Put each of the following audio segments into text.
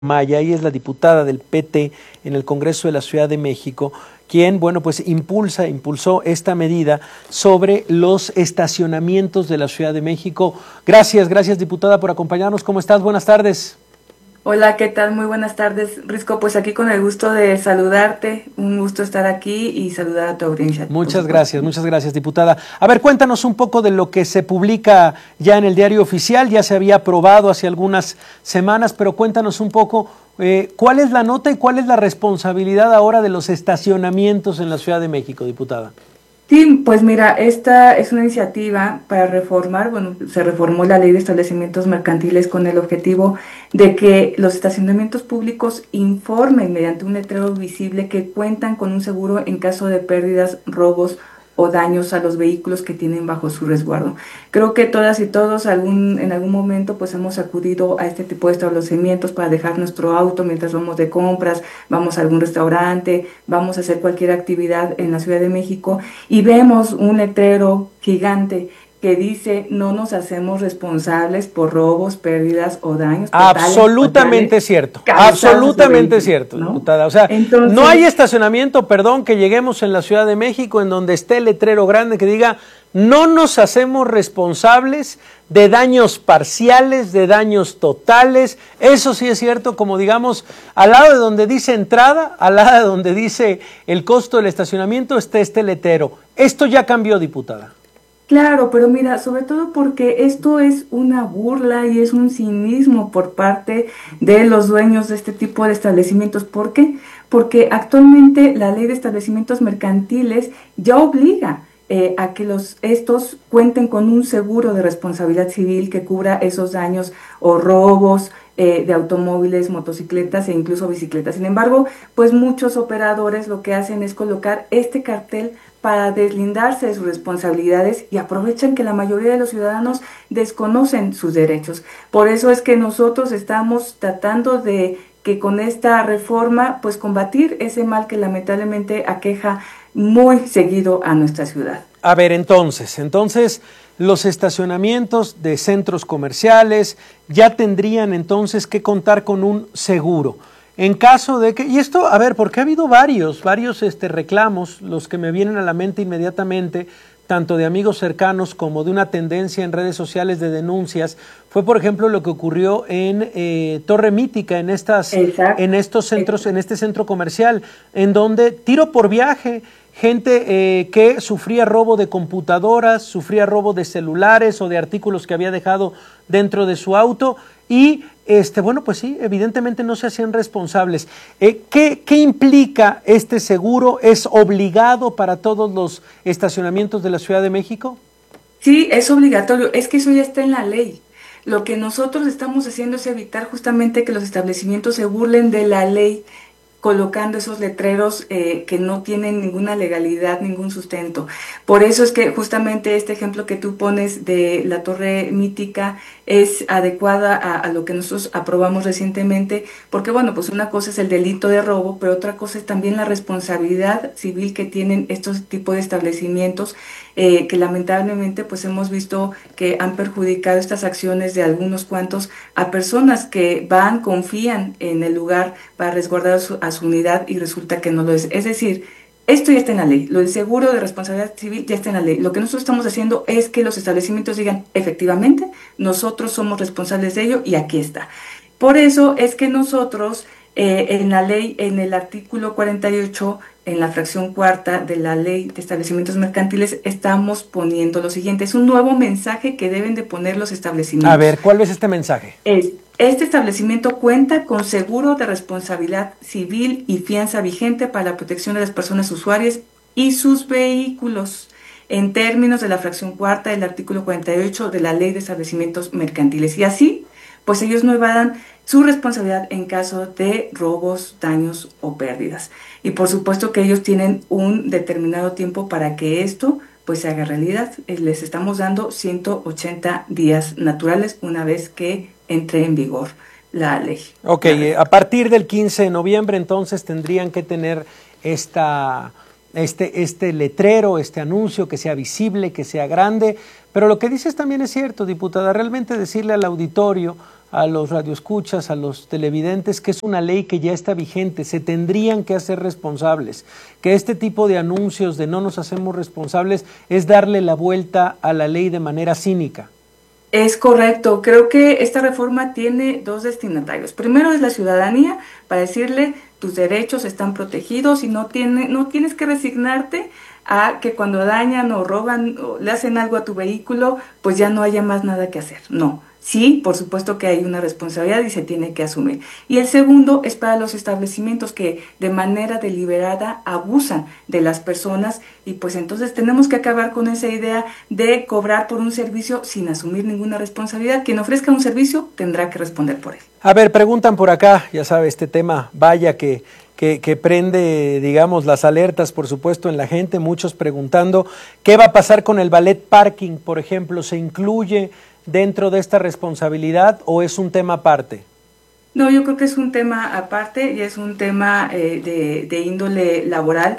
Maya, ella es la diputada del PT en el Congreso de la Ciudad de México, quien, bueno, pues impulsó esta medida sobre los estacionamientos de la Ciudad de México. Gracias, diputada, por acompañarnos. ¿Cómo estás? Buenas tardes. Hola, ¿qué tal? Muy buenas tardes, Risco. Pues aquí con el gusto de saludarte, un gusto estar aquí y saludar a tu audiencia. Muchas gracias, diputada. A ver, cuéntanos un poco de lo que se publica ya en el diario oficial. Ya se había aprobado hace algunas semanas, pero cuéntanos un poco cuál es la nota y cuál es la responsabilidad ahora de los estacionamientos en la Ciudad de México, diputada. Sí, pues mira, esta es una iniciativa para reformar, bueno, se reformó la ley de establecimientos mercantiles con el objetivo de que los estacionamientos públicos informen mediante un letrero visible que cuentan con un seguro en caso de pérdidas, robos o daños a los vehículos que tienen bajo su resguardo. Creo que todas y todos en algún momento pues hemos acudido a este tipo de establecimientos para dejar nuestro auto mientras vamos de compras, vamos a algún restaurante, vamos a hacer cualquier actividad en la Ciudad de México y vemos un letrero gigante que dice: no nos hacemos responsables por robos, pérdidas o daños totales. Absolutamente cierto, ¿no? diputada. O sea, Entonces, no hay estacionamiento, perdón, que lleguemos en la Ciudad de México en donde esté el letrero grande que diga: no nos hacemos responsables de daños parciales, de daños totales. Eso sí es cierto, como digamos, al lado de donde dice entrada, al lado de donde dice el costo del estacionamiento, está este letrero. Esto ya cambió, diputada. claro, pero mira, sobre todo porque esto es una burla y es un cinismo por parte de los dueños de este tipo de establecimientos. ¿Por qué? Porque actualmente la ley de establecimientos mercantiles ya obliga a que estos cuenten con un seguro de responsabilidad civil que cubra esos daños o robos de automóviles, motocicletas e incluso bicicletas. Sin embargo, pues muchos operadores lo que hacen es colocar este cartel para deslindarse de sus responsabilidades y aprovechan que la mayoría de los ciudadanos desconocen sus derechos. Por eso es que nosotros estamos tratando de que con esta reforma pues combatir ese mal que lamentablemente aqueja muy seguido a nuestra ciudad. A ver, entonces los estacionamientos de centros comerciales ya tendrían entonces que contar con un seguro. En caso de que, y esto, a ver, porque ha habido varios reclamos, los que me vienen a la mente inmediatamente, tanto de amigos cercanos como de una tendencia en redes sociales de denuncias, fue por ejemplo lo que ocurrió en Torre Mítica, en estos centros, en este centro comercial, en donde tiro por viaje, gente que sufría robo de computadoras, sufría robo de celulares o de artículos que había dejado dentro de su auto y bueno, pues sí, evidentemente no se hacían responsables. ¿Qué implica este seguro? ¿Es obligado para todos los estacionamientos de la Ciudad de México? Sí, es obligatorio, es que eso ya está en la ley. Lo que nosotros estamos haciendo es evitar justamente que los establecimientos se burlen de la ley colocando esos letreros que no tienen ninguna legalidad, ningún sustento. Por eso es que justamente este ejemplo que tú pones de la Torre Mítica es adecuada a lo que nosotros aprobamos recientemente, porque bueno, pues una cosa es el delito de robo, pero otra cosa es también la responsabilidad civil que tienen estos tipos de establecimientos que lamentablemente pues hemos visto que han perjudicado estas acciones de algunos cuantos a personas que confían en el lugar para resguardar a su unidad y resulta que no lo es. Es decir, esto ya está en la ley, lo del seguro de responsabilidad civil ya está en la ley. Lo que nosotros estamos haciendo es que los establecimientos digan, efectivamente, nosotros somos responsables de ello y aquí está. Por eso es que nosotros en la ley, en el artículo 48, en la fracción cuarta de la ley de establecimientos mercantiles, estamos poniendo lo siguiente. Es un nuevo mensaje que deben de poner los establecimientos. A ver, ¿cuál es este mensaje? Este establecimiento cuenta con seguro de responsabilidad civil y fianza vigente para la protección de las personas usuarias y sus vehículos, en términos de la fracción cuarta del artículo 48 de la ley de establecimientos mercantiles. Y así, pues ellos no evadan su responsabilidad en caso de robos, daños o pérdidas. Y por supuesto que ellos tienen un determinado tiempo para que esto pues se haga realidad. Les estamos dando 180 días naturales una vez que entre en vigor la ley. Ok, a partir del 15 de noviembre entonces tendrían que tener esta este letrero, este anuncio, que sea visible, que sea grande. Pero lo que dices también es cierto, diputada, realmente decirle al auditorio, a los radioescuchas, a los televidentes, que es una ley que ya está vigente, se tendrían que hacer responsables, que este tipo de anuncios de no nos hacemos responsables es darle la vuelta a la ley de manera cínica. Es correcto, creo que esta reforma tiene dos destinatarios. Primero es la ciudadanía, para decirle tus derechos están protegidos y no tienes que resignarte a que cuando dañan o roban o le hacen algo a tu vehículo, pues ya no haya más nada que hacer. No. Sí, por supuesto que hay una responsabilidad y se tiene que asumir. Y el segundo es para los establecimientos que de manera deliberada abusan de las personas y pues entonces tenemos que acabar con esa idea de cobrar por un servicio sin asumir ninguna responsabilidad. Quien ofrezca un servicio tendrá que responder por él. A ver, preguntan por acá, ya sabe, este tema, vaya que prende, digamos, las alertas, por supuesto, en la gente, muchos preguntando, ¿qué va a pasar con el valet parking, por ejemplo? ¿Se incluye dentro de esta responsabilidad o es un tema aparte? No, yo creo que es un tema aparte y es un tema de índole laboral,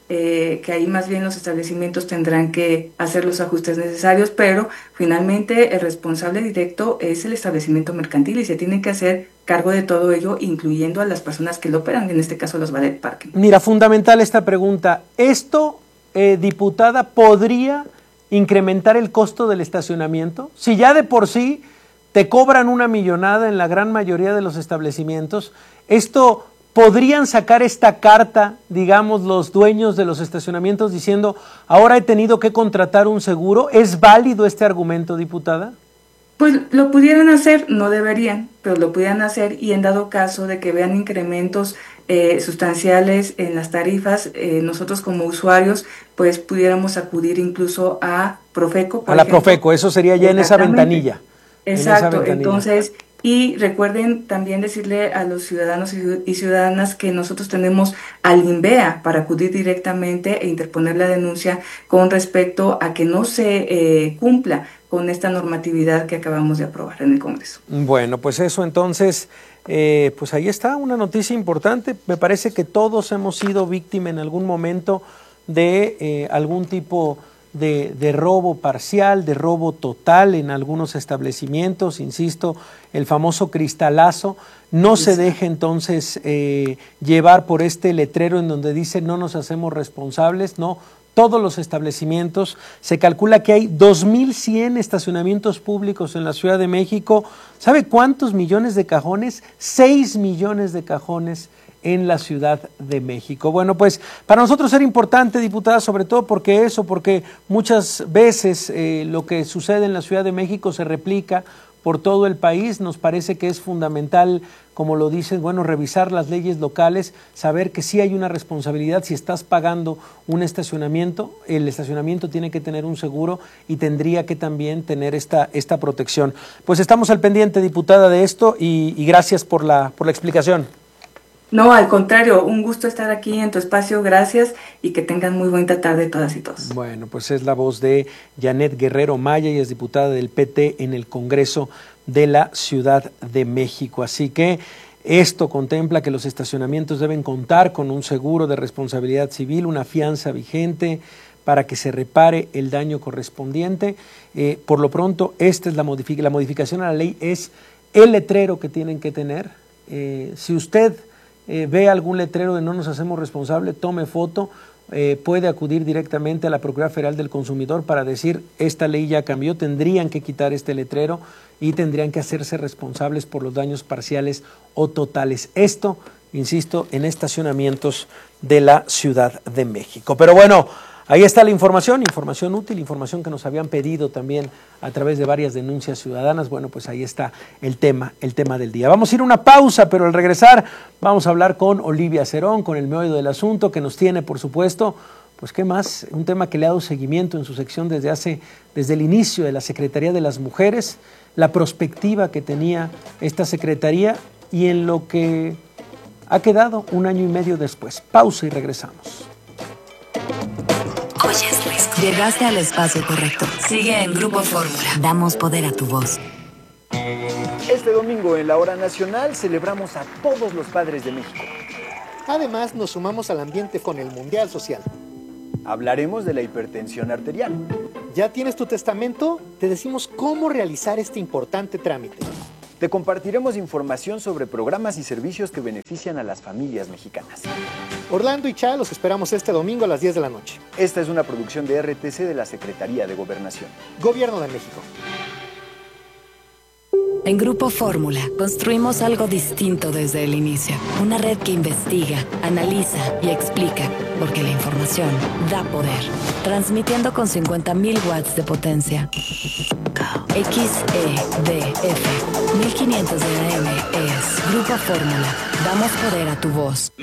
que ahí más bien los establecimientos tendrán que hacer los ajustes necesarios, pero finalmente el responsable directo es el establecimiento mercantil y se tiene que hacer cargo de todo ello, incluyendo a las personas que lo operan, en este caso los valet parking. Mira, fundamental esta pregunta. ¿Esto, diputada, podría incrementar el costo del estacionamiento? Si ya de por sí te cobran una millonada en la gran mayoría de los establecimientos, ¿esto podrían sacar esta carta, digamos, los dueños de los estacionamientos diciendo, ahora he tenido que contratar un seguro? ¿Es válido este argumento, diputada? Pues lo pudieran hacer, no deberían, pero lo pudieran hacer y en dado caso de que vean incrementos sustanciales en las tarifas, nosotros como usuarios pues pudiéramos acudir incluso a Profeco. A la Profeco, eso sería ya en esa ventanilla. Exacto, entonces, y recuerden también decirle a los ciudadanos y ciudadanas que nosotros tenemos al INVEA para acudir directamente e interponer la denuncia con respecto a que no se cumpla con esta normatividad que acabamos de aprobar en el Congreso. Bueno, pues eso entonces, pues ahí está una noticia importante. Me parece que todos hemos sido víctimas en algún momento de algún tipo de robo parcial, de robo total en algunos establecimientos, insisto, el famoso cristalazo. No se deje entonces llevar por este letrero en donde dice no nos hacemos responsables, no. Todos los establecimientos, se calcula que hay 2.100 estacionamientos públicos en la Ciudad de México. ¿Sabe cuántos millones de cajones? 6 millones de cajones en la Ciudad de México. Bueno, pues para nosotros era importante, diputada, sobre todo porque muchas veces lo que sucede en la Ciudad de México se replica por todo el país. Nos parece que es fundamental, como lo dices, bueno, revisar las leyes locales, saber que sí hay una responsabilidad. Si estás pagando un estacionamiento, el estacionamiento tiene que tener un seguro y tendría que también tener esta protección. Pues estamos al pendiente, diputada, de esto y gracias por la explicación. No, al contrario, un gusto estar aquí en tu espacio, gracias y que tengan muy bonita tarde todas y todos. Bueno, pues es la voz de Janet Guerrero Maya y es diputada del PT en el Congreso de la Ciudad de México. Así que esto contempla que los estacionamientos deben contar con un seguro de responsabilidad civil, una fianza vigente para que se repare el daño correspondiente. Por lo pronto, esta es la modificación a la ley, es el letrero que tienen que tener. Si usted ve algún letrero de no nos hacemos responsable, tome foto, puede acudir directamente a la Procuraduría Federal del Consumidor para decir esta ley ya cambió, tendrían que quitar este letrero y tendrían que hacerse responsables por los daños parciales o totales. Esto, insisto, en estacionamientos de la Ciudad de México. Pero bueno, ahí está la información útil, información que nos habían pedido también a través de varias denuncias ciudadanas. Bueno, pues ahí está el tema del día. Vamos a ir a una pausa, pero al regresar vamos a hablar con Olivia Cerón, con el meollo del asunto, que nos tiene, por supuesto, pues qué más, un tema que le ha dado seguimiento en su sección desde el inicio de la Secretaría de las Mujeres, la perspectiva que tenía esta Secretaría y en lo que ha quedado un año y medio después. Pausa y regresamos. Llegaste al espacio correcto. Sigue en Grupo Fórmula. Damos poder a tu voz. Este domingo en la Hora Nacional celebramos a todos los padres de México. Además, nos sumamos al ambiente con el Mundial Social. Hablaremos de la hipertensión arterial. ¿Ya tienes tu testamento? Te decimos cómo realizar este importante trámite. Te compartiremos información sobre programas y servicios que benefician a las familias mexicanas. Orlando y Cha los esperamos este domingo a las 10 de la noche. Esta es una producción de RTC de la Secretaría de Gobernación. Gobierno de México. En Grupo Fórmula construimos algo distinto desde el inicio. Una red que investiga, analiza y explica, porque la información da poder. Transmitiendo con 50.000 watts de potencia. XEDF 1500 de AM es Grupo Fórmula. Damos poder a tu voz.